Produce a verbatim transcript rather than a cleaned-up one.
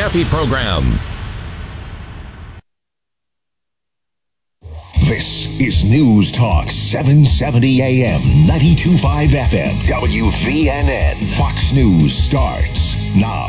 Therapy Program. This is News Talk seven seventy A M, ninety-two point five F M, W V N N. Fox News starts now.